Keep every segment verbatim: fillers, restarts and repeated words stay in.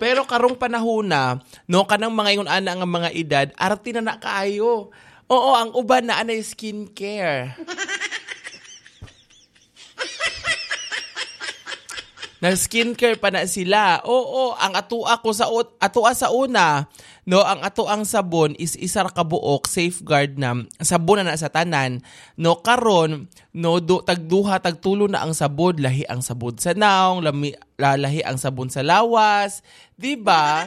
Pero karong panahona, no, kanang mga ingon ana nga mga edad, arte na na kaayo. Oo, ang uban na anay skincare. Na skincare pa na sila. Oo, ang atua ko sa atua sa una, no, ang atuang sabon is isar ka buok, safeguard na sabon na, na sa tanan. No, karon, no, do, tagduha tagtulo na ang sabon, lahi ang sabon sa naong, lami, lahi ang sabon sa lawas, di ba?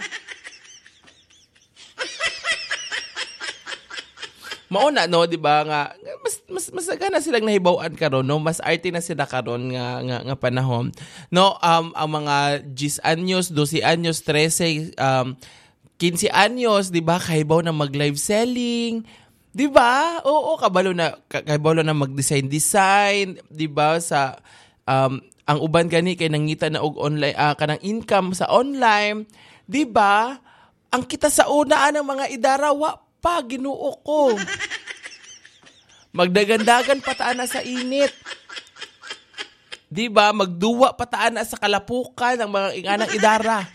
Mauna, no, di ba nga mas mas mas na silang nahibaw-an karon, no, mas arte na sila karon nga nga, nga panahon, no, um ang mga ten anyos, twelve anyos, thirteen, um fifteen anyos, di ba, kahibaw na mag live selling, di ba? Oo, kabalo na kahibaw na mag-design design, di ba, sa um ang uban gani kay nangita na og online uh, kanang income sa online, di ba? Ang kita sa una ng mga idarawa pa, Ginoo ko. Magdagandagan pataan na sa init. Di ba? Magduwa pataan na sa kalapukan ng mga inganang idara.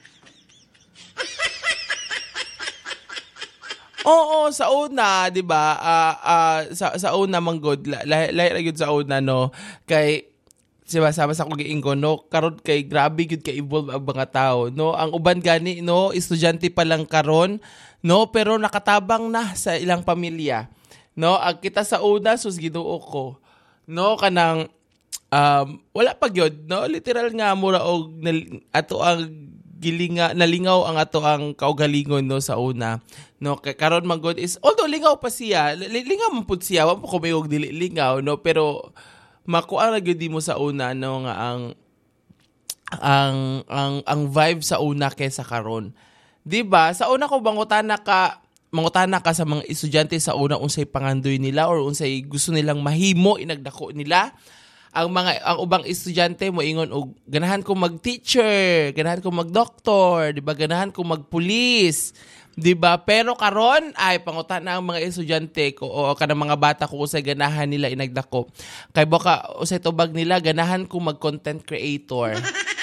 Oo, sa una, di ba? Uh, uh, sa sa una manggod, lahi lahi gyud sa una, no, kay siya sama sa kong giingko, no, karon kay grabe gyud kay evolve ang mga tao, no. Ang uban gani, no, estudyante pa lang karon, no, pero nakatabang na sa ilang pamilya, no. Ang kita sa una, sus Ginoo ko, no, kanang um, wala pa gyud, no, literal nga mura og ato ang gilinga nalingaw ang ato ang kaugalingon, no, sa una, no. Kay karon man god is although lingaw pa siya, lingaw man pud siya, wa pa ko mayog dili lingaw, no, pero makuha ra gyud mo sa una, no, nga ang ang ang ang vibe sa una kaysa karon. 'Di ba? Sa una ko bangutana ka, mangutana ka sa mga estudyante sa una unsay pangandoy nila or unsay gusto nilang mahimo inagdako nila. Ang mga ang ubang estudyante mo ingon og ganahan ko mag-teacher, ganahan ko mag-doctor, 'di ba? Ganahan ko mag-police. 'Di ba? Pero karon ay pangutana ang mga estudyante ko o kanang mga bata ko usay ganahan nila inagdako. Kay baka usay tubag nila ganahan ko mag-content creator.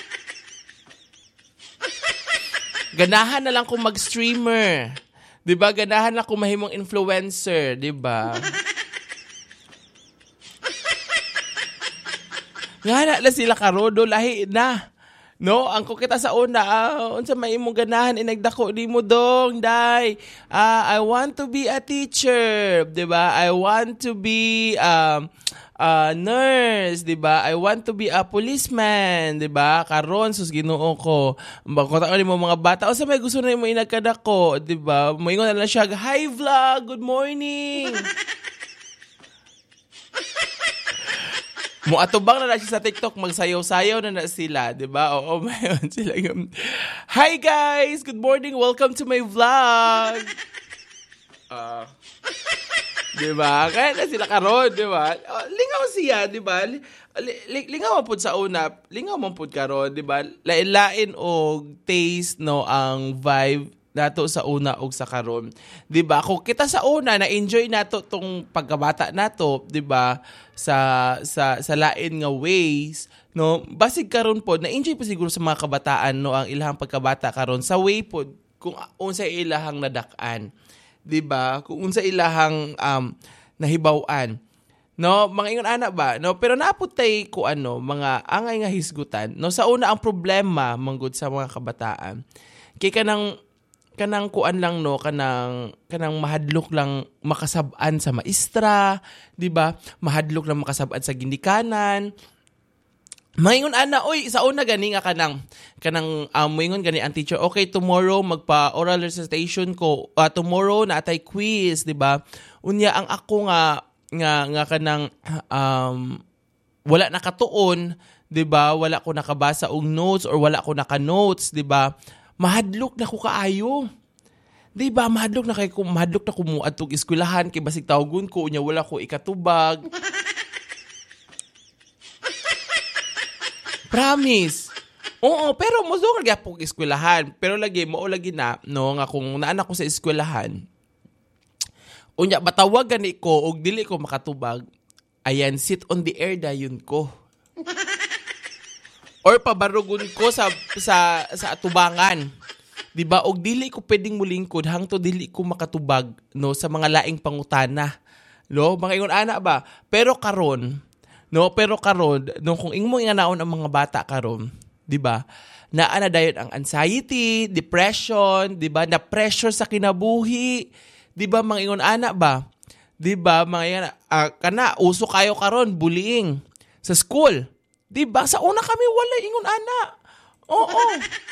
Ganahan na lang ko mag-streamer. 'Di ba? Ganahan na ko mahimong influencer, 'di ba? Nga na sila karodo lahi na. No, ang kukita sa una, ah, unsa may imong ganahan inagdako di mo dong, day. Ah, I want to be a teacher, 'di ba? I want to be um a nurse, 'di ba? I want to be a policeman, 'di ba? Karon sus Ginoo ko. Bakota ni mo mga bata, unsa may gusto na mo inagkadako, 'di ba? Moingon na lang siya, "Hi vlog, good morning." Mo atubang na na siya sa TikTok, magsayaw-sayaw na na sila, 'di ba? Oo, mayon sila yung, "Hi guys, good morning, welcome to my vlog." Ah. Uh, 'Di ba? Kaya na sila karon, 'di ba? Lingaw siya, 'di ba? Lingaw man pud sa una, lingaw man pud karon, 'di ba? Lain-lain og taste, no, ang vibe nato sa una og sa karon, 'di ba? Kung kita sa una na enjoy nato tong pagkabata nato, 'di ba, sa sa sa lain nga ways, no, basig karon pod na enjoy pa siguro sa mga kabataan, no, ang ilahang pagkabata karon sa way pod kung unsa ilahang nadak-an, 'di ba? Kung unsa ilahang um nahibaw-an, no, mga ingon ana ba, no, pero naapod tay ko ano mga angay nga hisgutan, no. Sa una ang problema manggod sa mga kabataan kay kanang kanang kuan lang, no, kanang kanang mahadlok lang makasab-an sa maestra, 'di ba? Mahadlok lang makasab-an sa ginikanan. Maingon ana, oy, sa una gani nga kanang kanang um, maingon gani ang teacher, okay, tomorrow magpa oral recitation ko. Uh, tomorrow na atay quiz, 'di ba? Unya ang ako nga nga nga kanang um wala nakatuon, 'di ba? Wala ko nakabasa og notes or wala ko naka-notes, 'di ba? Mahadlok na ko kaayo. 'Di ba? Mahadlok na kay ko, mahadlok na ko mo adtong eskwelahan kay basig tawgon ko unya wala ko ikatubag. Promise. Oo, pero mo so nga po eskwelahan, pero lagi mo lagi na, no, nga kung naanak ko sa eskwelahan. Unya batawag gani ko og dili ko makatubag. Ayan, sit on the air dayon ko. or pabarugon ko sa sa sa atubangan. 'Di ba? Og dili ko pwedeng mulingkod hangtod dili ko makatubag no sa mga laing pangutana. No, mga ingon ana ba? Pero karon, no, pero karon, no kung imo inganaon ang mga bata karon, 'di ba? Naa na dayon ang anxiety, depression, 'di ba? Na pressure sa kinabuhi, 'di ba? Mga ingon ana ba? 'Di ba? Mga yan, uh, kana uso kayo karon bullying sa school. 'Di ba? Sa una kami wala ingon ana. Oo.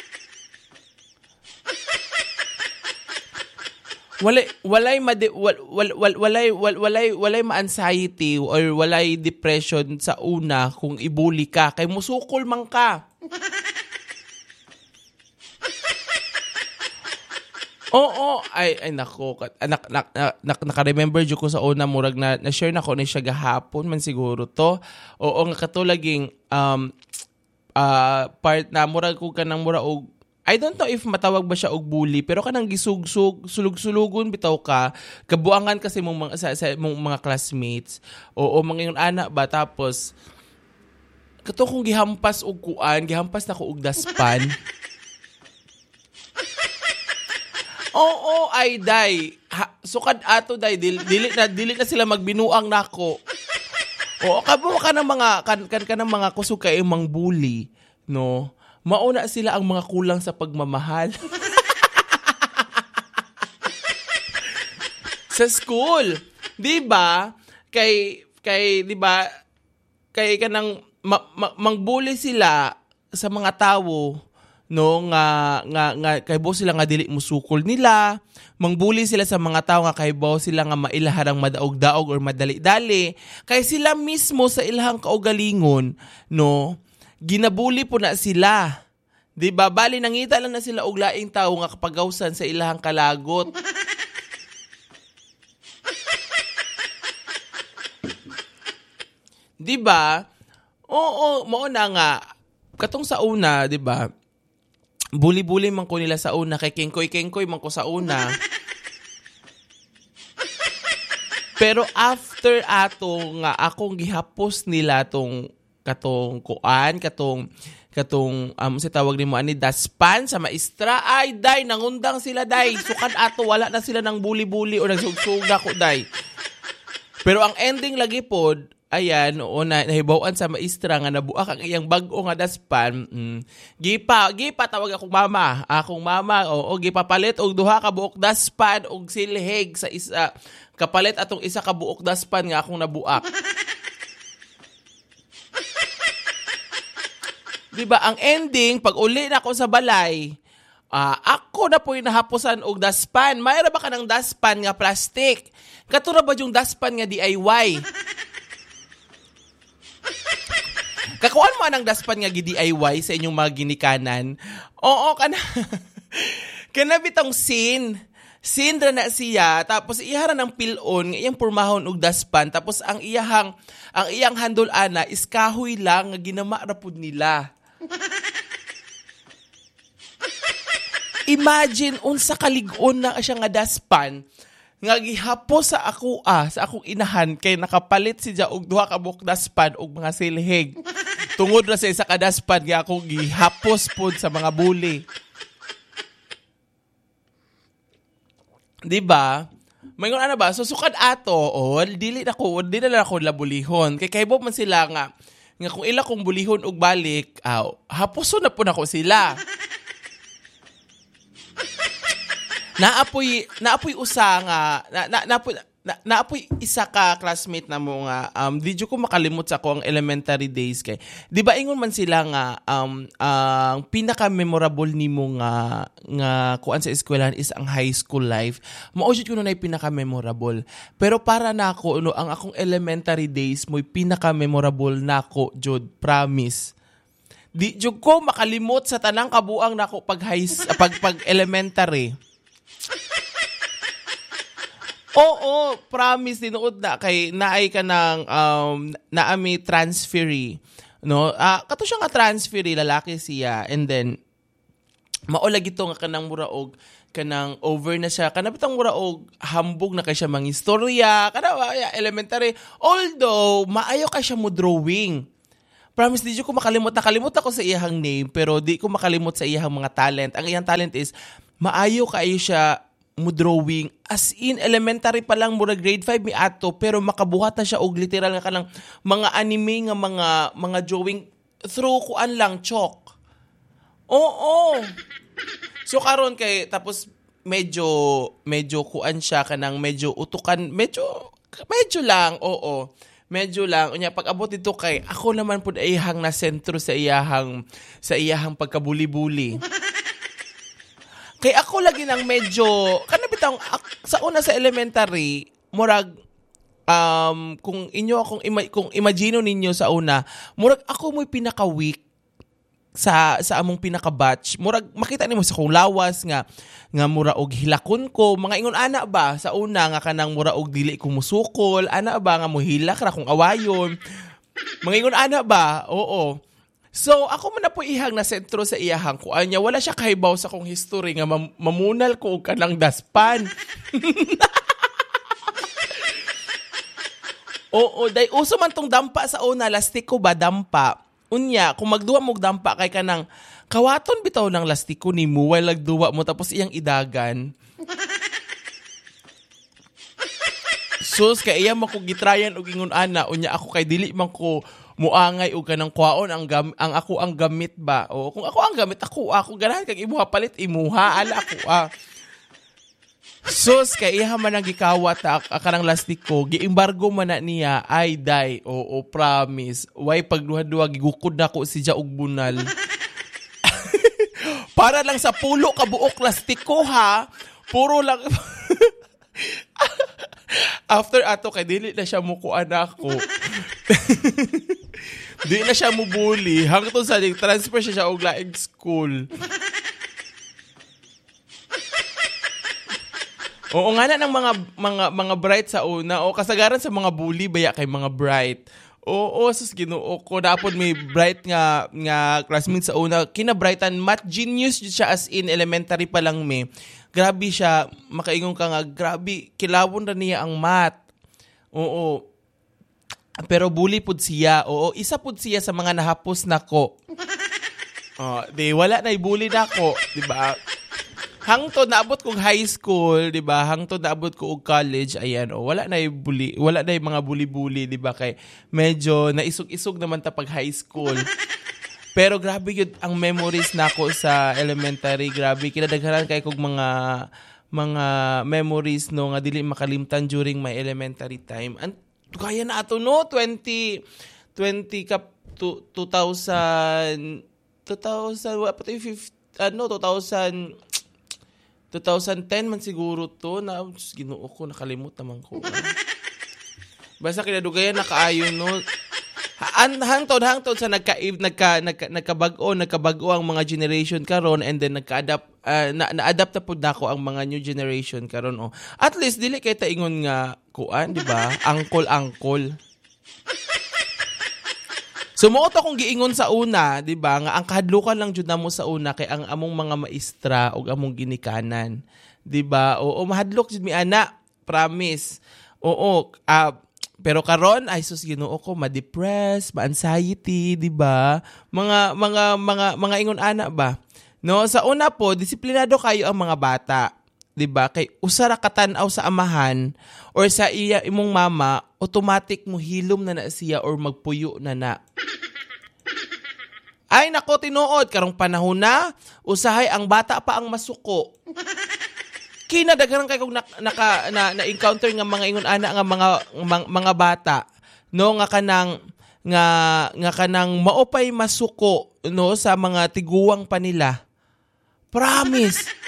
Walay walay madi, wal, wal, wal, walay wal, walay walay ma-anxiety or walay depression sa una kung ibuli ka kay musukol man ka. Oo, ay ay nako, nak nak nak naka-remember jud ko sa una murag na na-share nako ni siya gahapon man siguro to. Oo nga katulaging um uh, part na murag ko kanang mura og I don't know if matawag ba siya og bully pero kanang gisugsug sulug-sulugon bitaw ka kabuangan kasi mong mga sa, sa mong mga classmates o mga ana ba tapos kato kong gihampas og kuan gihampas na ko og daspan. Oo ay day ha, sukad ato day dili, dili na dili na sila magbinuang nako. Oo kabo ka ng mga kan kan, kan ng mga kusog kay mang bully no. Mauna sila ang mga kulang sa pagmamahal. Sa school, 'di ba? Kay kay 'di ba? Kay kanang ma, ma, mangbuli sila sa mga tawo no nga nga nga kaybo sila nga dili musukol nila, mangbuli sila sa mga tawo nga kaybo sila nga mailaharang madaog-daog or madali-dali, kay sila mismo sa ilahang kaugalingon no. Ginabuli po na sila. 'Di ba? Bali nangita lang na sila og laing tawo nga kapagawsan sa ilahang kalagot. 'Di ba? Oo, mao na nga. Katong sa una, 'di ba? Buli-buli man ko nila sa una kay kengkoy-kengkoy man ko sa una. Pero after ato nga akong gihapos nila tong katong kuan katong katong um, si tawag nimo ani daspan sa maestra ay day nangundang sila day sukan ato wala na sila nang buli-buli o nagsugsug na ko day. Pero ang ending lagi pod ayan o na nahibaw-an sa maestra nga nabuak ang iyang bag-o nga daspan. Mm, gipa gipa tawag akong mama akong mama o, o gipapalit og duha ka buok daspan og silhig sa isa kapalit atong isa ka buok daspan nga akong nabuak. Diba, ang ending, pag uli na ako sa balay, uh, ako na po yung nahapusan og daspan. Mayroon ba ka ng daspan nga plastic? Katura ba yung daspan nga D I Y? Kakuan mo anang daspan nga D I Y sa inyong mga ginikanan? Oo, kana. Kanabitang sin. Sindra na siya, tapos iyahara ng pilon, iyang purmahon og daspan, tapos ang iyahang, ang iyang handol ana, is kahoy lang nga ginamarapod nila. Imagine unsa kalig-on na siya nga daspan nga gihapos sa ako ah, sa akong inahan kay nakapalit siya og duha ka buok daspan og mga silhig. Tungod na sa isa ka daspan nga akong gihapos pod sa mga bully. 'Di ba? Mayngon ana ba? So sukad ato o dili na ko, dili na ako labulihon. Kay kaybo man sila nga nga kung ila kong bulihon og balik, aw, hapuso na po na ko sila. Naapoy naapoy usa nga na, na naapoy na, naapoy isa ka classmate na mo nga um di ko makalimot sa ko ang elementary days kay. Di ba ingon man sila nga um ang pinaka memorable nimo nga nga kuan sa eskwelahan is ang high school life. Mao jud kuno nay pinaka memorable. Pero para nako no ang akong elementary days mo'y pinaka memorable nako jud, promise. Di jud ko makalimot sa tanang kabuang nako pag high pag pag elementary. Oo, promise tinuod na kay naay ka ng um naami transferee, no? Ah, uh, kato siya nga transferee, lalaki siya, and then maulag ito nga kanang muraog kanang over na siya, kana bitang muraog hambog na kay siya mga istorya, kana elementary, although maayo ka siya mo drawing. promise, di ko makalimot. Nakalimot ako sa iyahang name, pero di ko makalimot sa iyahang mga talent. Ang iyang talent is, maayo kayo siya mo drawing. As in, elementary pa lang, mura grade five mi ato, pero makabuhat na siya og literal nga kanang mga anime nga mga mga drawing through kuan lang, chalk. Oo. So, karon kay, tapos, medyo, medyo kuan siya kanang medyo utukan, medyo, medyo lang, oo. Medyo lang. Unya, pag abot dito kay, ako naman po iyahang na sentro sa iyahang, sa iyahang pagkabuli-buli. Kay ako lagi nang medyo, kanabitang, sa una sa elementary, murag, um, kung inyo, kung, ima, kung imagino ninyo sa una, murag ako mo'y pinaka-weak sa sa among pinaka-batch. Murag makita nimo sa kong lawas nga nga mura og hilakon ko, mga ingon ana ba sa una nga kanang mura og dili ko musukol, ana ba nga mohilak ra kung awayon. Mga ingon ana ba? Oo. So ako man na po ihang na sentro sa iyahang kuan niya, wala siya kahibaw sa kong history nga mam- mamunal ko og kanang daspan. Oo, day uso man tong dampa sa una, lastiko ba dampa. Unya, kung magduwa mo dampa kay kanang kawaton bitaw ng lastiko ni mo while nagduwa mo tapos iyang idagan. Sus, kay iya man ko gitrayan og ingon ana, unya ako kay dili man ko muangay og kanang kwaon ang gam, ang ako ang gamit ba. O kung ako ang gamit ako, ako ganahan kag imuha palit imuha ala ako ah. Sus, kay iya man ang gikawat akarang lastiko, giembargo man na niya, ay day, oo, promise. Way pagduha-duha, gigukod na ko si ja og bunal. Para lang sa pulo ka buok lastiko ha, puro lang. After ato, kay dili na siya mukuan ako. Dili na siya mubuli, hangtod sa transfer siya siya og laing school. Oo nga na ng mga mga mga bright sa una o kasagaran sa mga bully baya kay mga bright. Oo, sus Ginoo ko dapat may bright nga nga classmate sa una. Kina brightan math genius siya as in elementary pa lang me. Grabe siya, makaingon ka nga grabe kilawon ra niya ang math. Oo. Pero bully pud siya. Oo, isa pud siya sa mga nahapos nako. Oh, di wala na ibully nako, di ba? Hangtod naabot kong high school, 'di ba? Hangtod naabot ko og college, ayan, oh, wala na yung bully, wala na yung mga bully-bully, 'di ba? Kay medyo naisog-isog naman ta pag high school. Pero grabe yun ang memories nako sa elementary, grabe kinadaghanan kay kog mga mga memories no nga dili makalimtan during my elementary time. And kaya na ato no twenty twenty kap two thousand two thousand what pati fifty ano two thousand twenty ten man siguro to na Ginoo ko nakalimot naman ko. Basta kinadugayan nakaayon no. Han hangtod hangtod sa nagka nagka, nagka nagkabag-o nagkabag-o ang mga generation karon and then nagka-adapt uh, na, na-adapt na pud nako ang mga new generation karon oh. At least dili kay ta ingon nga kuan, di ba? Angkol-angkol. Sumuot akong giingon sa una, di ba, nga ang kahadlukan lang jud namo sa una kay ang among mga maestra ug among ginikanan, di ba? Oo, mahadlok jud mi ana, promise. Oo, uh, pero karon ay sus Ginoo ko ma-depress, ma-anxiety, di ba? Mga mga mga mga ingon ana ba? No, sa una po, disiplinado kayo ang mga bata. 'Di ba? Kay usara ka tan-aw sa amahan or sa iya imong mama, automatic mo hilom na na siya or magpuyo na na. Ay nako tinuod karong panahon na, usahay ang bata pa ang masuko. Kinadaghanan kay kog naka na, na encounter nga mga ingon ana nga mga mga, mga bata no nga kanang nga nga kanang maopay masuko no sa mga tiguwang pa nila. Promise.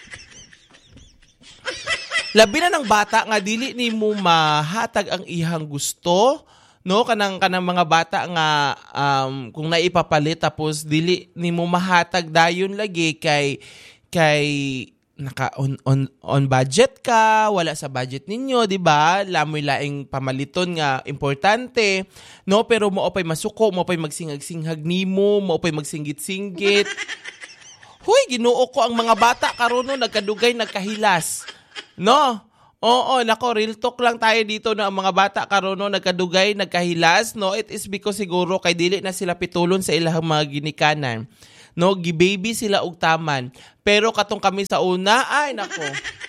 Labi na ng bata nga dili ni mo mahatag ang ihang gusto, no? Kanang kanang mga bata nga um, kung naipapalit tapos dili ni mo mahatag dayon lagi kay kay naka on on on budget ka, wala sa budget ninyo, di ba? Lamoy laing pamaliton nga importante, no? Pero mo pay masuko, mo pay magsingag-singhag nimo, mo pay magsinggit-singgit. Hoy, Ginoo ko ang mga bata karon no nagkadugay nagkahilas. No? Oo, nako, real talk lang tayo dito na ang mga bata karon no nagkadugay, nagkahilas, no? It is because siguro kay dili na sila pitulon sa ilahang mga ginikanan. No, gibaby sila og taman. Pero katong kami sa una, ay nako.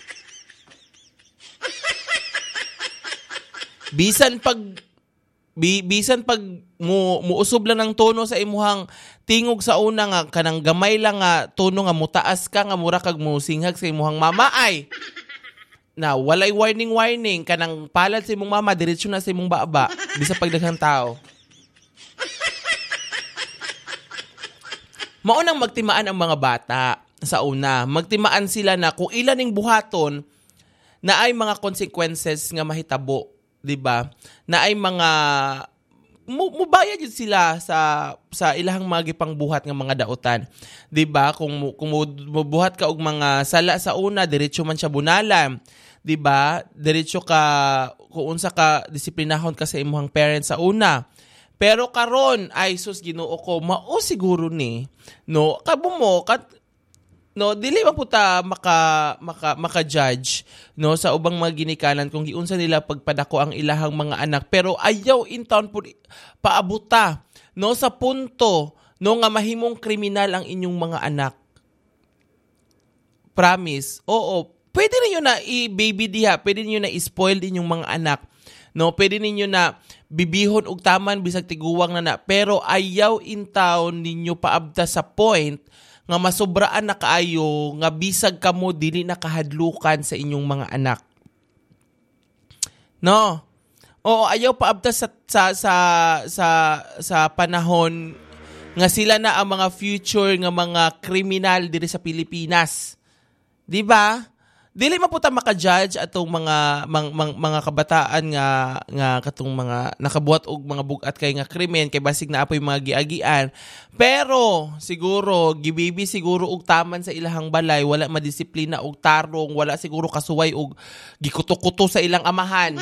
Bisan pag bi, bisan pag mu, muusob lang ng tono sa imuhang tingog sa una nga kanang gamay lang nga tono nga mutaas ka nga mura kag musinghag sa imuhang mama ay na walay warning warning kanang palad sa imong mama diretso na sa imong baba bisa pagdaghang tao. Maunang magtimaan ang mga bata sa una. Magtimaan sila na kung ilan ning buhaton na ay mga consequences nga mahitabo. Diba? Na ay mga mubayad yun sila sa sa ilahang mga gipangbuhat nga mga dautan. Diba? Kung kung mubuhat ka og mga sala sa una, diretso man siya bunalan. Diba? Diretso ka kung unsa ka disiplinahon ka sa imong parents sa una. Pero karon ay sus Ginoo ko, mao siguro ni no kabo mo kat no dili man puta maka maka maka-judge no sa ubang mga ginikanan kung giunsa nila pagpadako ang ilahang mga anak pero ayaw in town pud paabuta no sa punto no nga mahimong kriminal ang inyong mga anak. Promise. Oo, pwede ninyo na i-baby diha, pwede niyo na i-spoil inyong mga anak. No, pwede ninyo na bibihon og taman bisag tiguwang na na pero ayaw in town ninyo paabta sa point nga masobraan na kaayo nga bisag kamo dili nakahadlukan sa inyong mga anak. No. Oo, ayaw paabta sa sa sa sa, sa panahon nga sila na ang mga future nga mga kriminal diri sa Pilipinas. Di ba? Dili man puta maka-judge atong mga mang, mang, mga kabataan nga nga katong mga nakabuhat og mga bugat kay nga krimen kay basig na apoy mga giagian. Pero siguro gibibi siguro og taman sa ilahang balay, wala madisiplina og tarong, wala siguro kasuway og gikuto-kuto sa ilang amahan.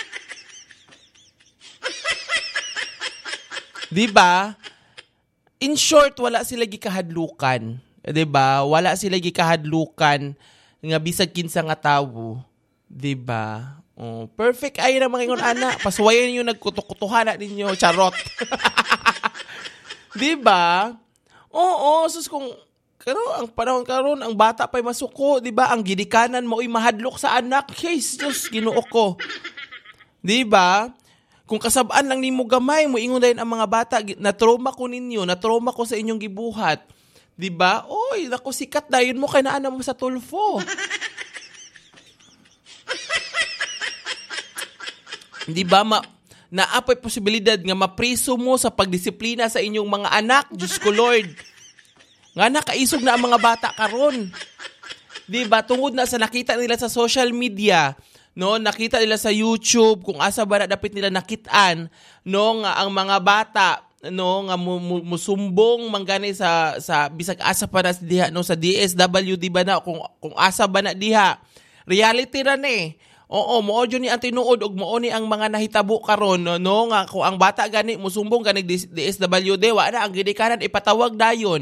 Di ba? In short, wala sila gikahadlukan. Di ba? Wala sila gikahadlukan nga bisag kinsa nga tawo, di ba? Oh, perfect ay ra mangingon ana, pasuwayan niyo nagkutukutuhan na ninyo, charot. Di ba? Oo, sus kung karon ang panahon karon ang bata pay masuko, di ba? Ang gidikanan mao'y mahadlok sa anak. Jesus, Ginoo ko. Di ba? Kung kasabaan lang nimo gamay, moingon dayon ang mga bata, na trauma ko ninyo, na trauma ko sa inyong gibuhat. Diba? Oy, naku, sikat dayon mo kay naana mo sa Tulfo. Diba? Ma naapoy posibilidad nga mapriso mo sa pagdisiplina sa inyong mga anak. Diyos ko, Lord. Nga nakaisog na ang mga bata karon. Diba? Tungod na sa nakita nila sa social media, no, nakita nila sa YouTube kung asa ba na dapat nila nakitaan, no, nga ang mga bata no nga musumbong manggani sa sa bisag asa pa na diha no sa D S W di ba na kung kung asa ba na diha reality ra ni. Oo, mao jud ni ang tinuod ug mao ni ang mga nahitabo karon no, no nga kung ang bata gani musumbong gani D S W D wa na ang gidikanan ipatawag dayon.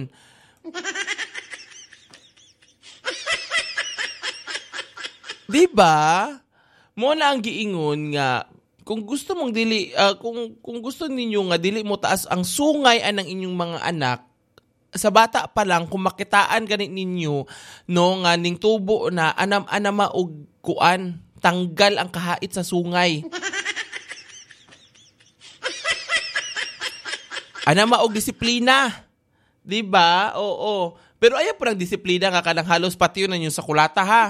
Di ba? Mo na ang giingon nga kung gusto mong dili uh, kung kung gusto ninyo nga dili mo taas ang sungay anang inyong mga anak sa bata pa lang kung makitaan ganit ninyo no nga ning tubo na anam-anama og kuan tanggal ang kahait sa sungay. Anama og disiplina. Di ba? Oo. Pero ayaw po ng disiplina nga kanang halos pati yun na sa kulata ha.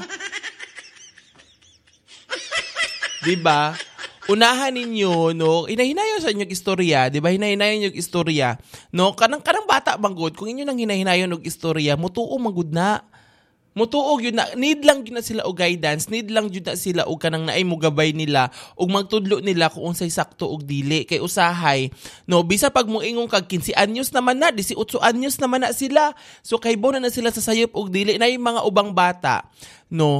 Di ba? Unahan ninyo, no, hinahinayon sa inyong istorya, di ba? Hinahinayon yung istorya. No, kanang kanang bata banggod, kung inyo nang hinahinayon og istorya, mutuo manggod na. Mutuog yun na, need lang yun na sila og guidance, need lang yun na sila og kanang naay mo gabay nila, og magtudlo nila kung unsay sakto og dili. Kay usahay, no, bisa pag mo ingong kag fifteen anyos naman na, eighteen anyos naman na sila. So kay bo na na sila sa sayop og dili na yung mga ubang bata, no,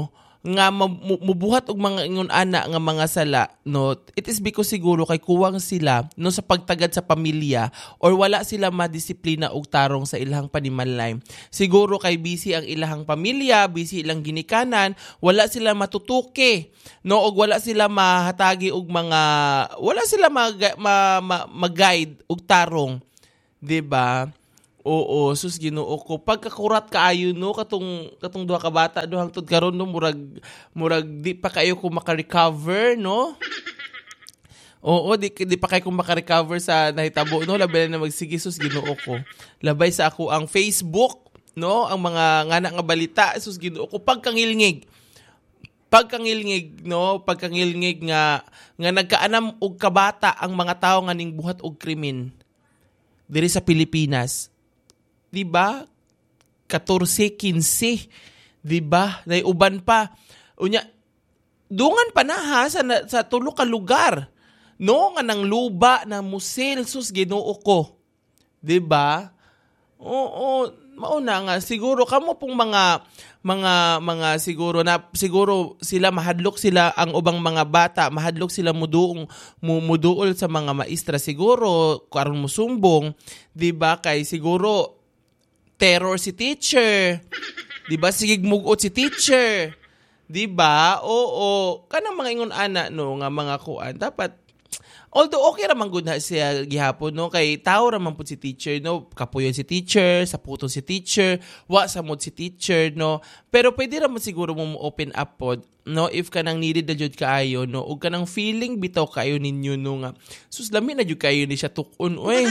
nga mubuhat og mga ingon ana nga mga sala, no, it is because siguro kay kuwang sila no sa pagtagad sa pamilya or wala sila madisiplina og tarong sa ilahang panimalay. Siguro kay busy ang ilahang pamilya, busy ilang ginikanan, wala sila matutuki, no, og wala sila mahatagi og mga wala sila mag, ma, ma, mag-guide og tarong, 'di ba? Oo, sus Ginoo ko. Pagkakurat kaayo no katong katong duha ka bata do hangtod karon no murag murag di pa kayo ko maka-recover no. Oo, di, di pa kayo ko maka-recover sa nahitabo no, labi na magsige sus Ginoo ko. Labay sa ako ang Facebook no, ang mga ngana nga balita sus Ginoo ko pagkangilngig. Pagkangilngig no, pagkangilngig nga nga nagkaanam og kabata ang mga tawo nga ning buhat og krimen diri sa Pilipinas. Diba? fourteen, fifteen. Diba? Naiuban pa. Unya, dungan pa na ha sa, sa tulo ka lugar. No? Nga nang luba na musil sus Ginoo ko. Diba? Oo, mauna nga. Siguro, kamo pong mga, mga, mga siguro na, siguro sila mahadlok sila, ang ubang mga bata, mahadlok sila muduong, muduol sa mga maestra. Siguro, karon mo sumbong, diba? Kay siguro, terror si teacher. 'Di ba? Sigig mugot si teacher. 'Di ba? Oo, kanang mga ingon ana no nga mga kuan dapat although okay ra man gud na siya gihapon no kay tao ra man pud si teacher no, kapuyon si teacher, saputon si teacher, wa sa mod si teacher no. Pero pwede ra man siguro mo open up pod no if kanang needed na jud kaayo no ug kanang feeling bitaw kayo ninyo no nga sus lami na jud kayo ni siya tukon oy.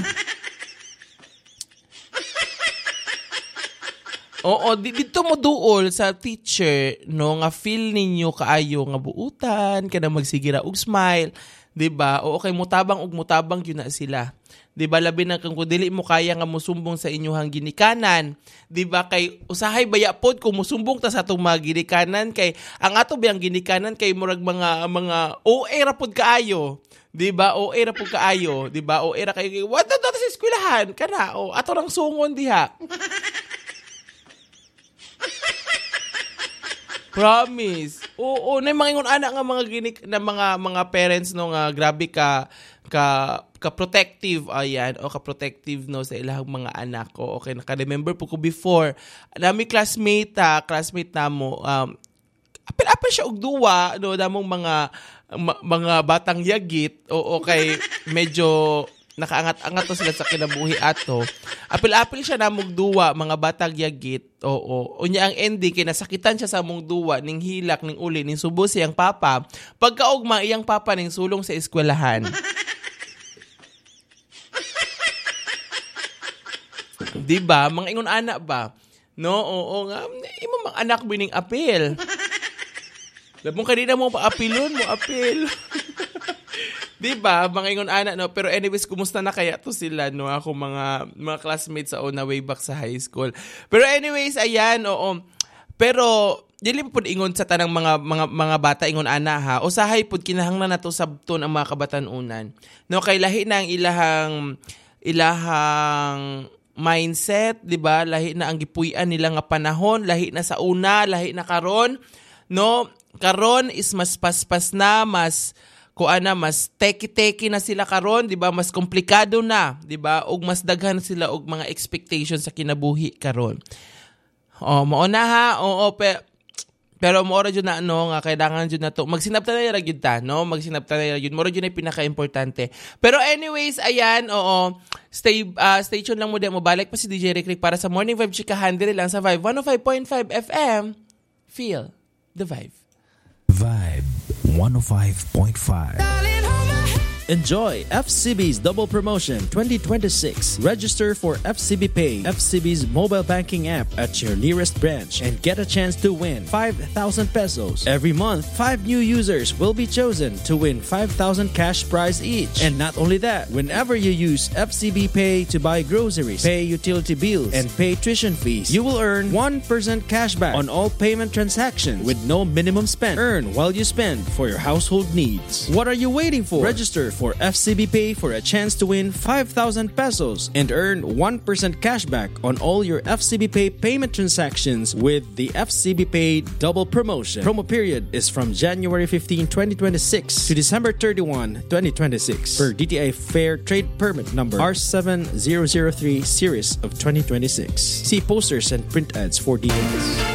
Oo, dito mo duol sa teacher no nga feel ninyo kaayo nga buutan kana magsigira og smile, 'di ba? Oo kay mutabang og mutabang gyud na sila. 'Di ba labi na kung dili mo kaya nga mosumbong sa inyong ginikanan, 'di ba? Kay usahay baya pod kung mosumbong ta sa atong mga ginikanan kay ang ato biyang ginikanan kay murag mga mga O A ra pod kaayo. 'Di ba? O A ra pod kaayo, 'di ba? O A ra kay what to sa eskwelahan kana o ato rang sungon diha. Promise. Oo, na mga ingon ana nga mga ginik na mga mga parents no nga grabe ka ka ka protective ayan o ka protective no sa ilahang mga anak ko. Okay, naka-remember po ko before nami classmate ta, classmate namo um apil-apil siya og duwa no damong mga ma, mga batang yagit o okay medyo nakaangat-angat to sila sa kinabuhi ato. Apil-apil siya na mong duwa, mga batang yagit. Oo. Unya ang ending, kinasakitan siya sa mong duwa, ning hilak, ning uli, ning subo siyang papa. Pagkaugma, iyang papa ning sulong sa eskwelahan. Diba? Mga ingon anak ba? No? Oo nga. Imo mga anak bining apil. Labong kanina mo pa-apilon mo, apil. Diba, mga ingon ana no, pero anyways kumusta na kaya to sila no, ako mga mga classmates sa una way back sa high school. Pero anyways ayan, oo. Pero dili pud ingon sa tanang mga mga mga bata ingon ana ha. Usahay pud kinahanglan nato sabton ang mga kabatan-unan. No, kay lahi na ang ilahang ilahang mindset, diba? Lahi na ang gipuy-an nila nga panahon, lahi na sa una, lahi na karon. No, karon is mas paspas na, mas kuana mas teki-teki na sila karon, di ba? Mas komplikado na, di ba? Ug mas daghan sila og mga expectations sa kinabuhi karon. Oh, mao na ha. Oo, pe, pero mo ra jud na ano nga kailangan jud na to. Magsinabtan na ra gyud ta, no? Magsinabtan na ra gyud. Mo ra jud na pinaka-importante. Pero anyways, ayan, oo. Stay uh, stay tuned lang mo din mo balik pa si D J Rick Rick para sa Morning Vibe Chikahan dire lang sa Vibe one oh five point five F M. Feel the vibe. Vibe one oh five point five. Enjoy F C B's double promotion twenty twenty-six. Register for F C B Pay, F C B's mobile banking app at your nearest branch and get a chance to win five thousand pesos. Every month, five new users will be chosen to win five thousand cash prize each. And not only that, whenever you use F C B Pay to buy groceries, pay utility bills, and pay tuition fees, you will earn one percent cashback on all payment transactions with no minimum spend. Earn while you spend for your household needs. What are you waiting for? Register for F C B Pay for a chance to win five thousand pesos and earn one percent cashback on all your F C B Pay payment transactions with the F C B Pay double promotion. Promo period is from January fifteenth, twenty twenty-six to December thirty-first, twenty twenty-six per D T I Fair Trade Permit number R seven zero zero three series of twenty twenty-six. See posters and print ads for details.